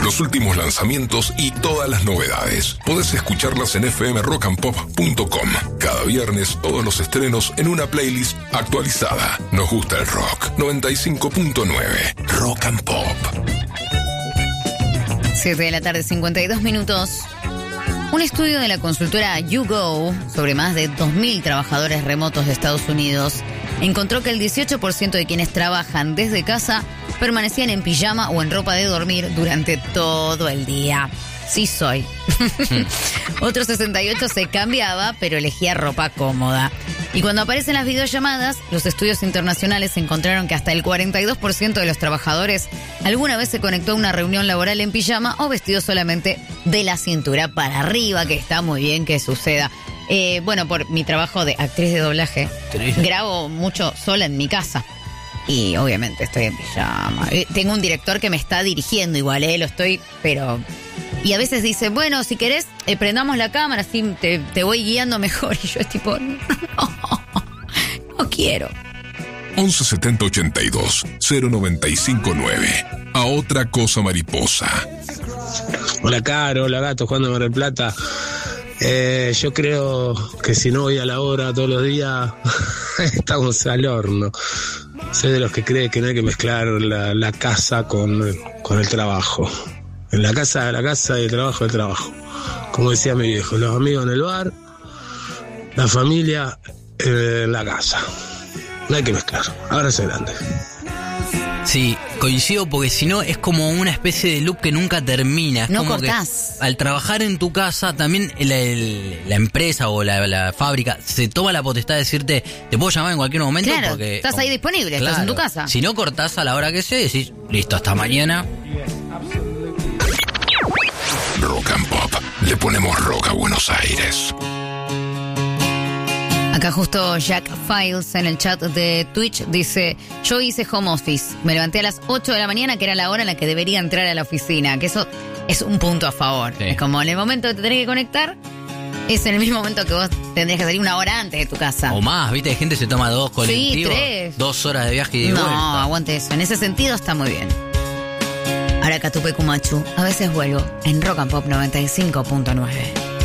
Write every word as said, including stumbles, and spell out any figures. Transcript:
los últimos lanzamientos y todas las novedades. Podés escucharlas en f m rock and pop punto com. Cada viernes todos los estrenos en una playlist actualizada. Nos gusta el rock. noventa y cinco punto nueve Rock and Pop. siete de la tarde, cincuenta y dos minutos. Un estudio de la consultora YouGo sobre más de dos mil trabajadores remotos de Estados Unidos encontró que el dieciocho por ciento de quienes trabajan desde casa permanecían en pijama o en ropa de dormir durante todo el día. Sí soy. Otro sesenta y ocho por ciento se cambiaba, pero elegía ropa cómoda. Y cuando aparecen las videollamadas, los estudios internacionales encontraron que hasta el cuarenta y dos por ciento de los trabajadores alguna vez se conectó a una reunión laboral en pijama o vestido solamente de la cintura para arriba, que está muy bien que suceda. Eh, bueno, por mi trabajo de actriz de doblaje, grabo mucho sola en mi casa. Y obviamente estoy en pijama. Eh, tengo un director que me está dirigiendo igual, eh, lo estoy, pero... Y a veces dice, bueno, si querés, eh, prendamos la cámara, así te, te voy guiando mejor. Y yo es tipo, no, no quiero. once setenta ochenta y dos cero noventa y cinco nueve. A otra cosa mariposa. Hola Caro, hola Gato, Juan de Mar del Plata. Eh, yo creo que si no voy a la obra todos los días, estamos al horno. Soy de los que cree que no hay que mezclar la, la casa con, con el trabajo. En la casa, la casa y el trabajo, el trabajo. Como decía mi viejo, los amigos en el bar, la familia en la casa. No hay que mezclar. Ahora es grande. Sí, coincido porque si no es como una especie de loop que nunca termina. Es no como cortás. Que al trabajar en tu casa también el, el, la empresa o la, la fábrica se toma la potestad de decirte, te puedo llamar en cualquier momento. Claro, porque estás ahí disponible, claro, estás en tu casa. Si no cortás a la hora que sea, decís, listo, hasta mañana. Rock and Pop. Le ponemos rock a Buenos Aires. Acá justo Jack Files en el chat de Twitch dice, yo hice home office, me levanté a las ocho de la mañana, que era la hora en la que debería entrar a la oficina, que eso es un punto a favor. Sí. Es como en el momento que te tenés que conectar, es en el mismo momento que vos tendrías que salir una hora antes de tu casa. O más, viste, hay gente que se toma dos colectivos, sí, tres. dos horas de viaje y de no, vuelta. No, aguante eso, en ese sentido está muy bien. Ahora Catupe Kumachu, a veces vuelvo en Rock and Pop noventa y cinco punto nueve.